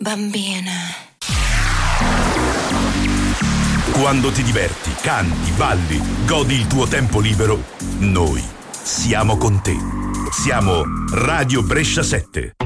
bambina. Quando ti diverti, canti, balli, godi il tuo tempo libero, noi siamo con te. Siamo Radio Brescia 7.